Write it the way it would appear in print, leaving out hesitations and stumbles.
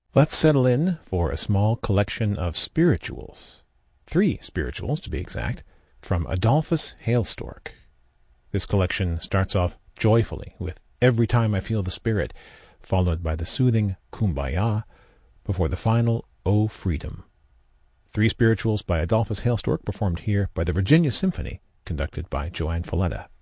Let's settle in for a small collection of spirituals, 3 spirituals to be exact, from Adolphus Hailstork. This collection starts off joyfully with Every Time I Feel the Spirit, followed by the soothing Kumbaya, before the final O Freedom. 3 spirituals by Adolphus Hailstork, performed here by the Virginia Symphony, conducted by Joanne Falletta.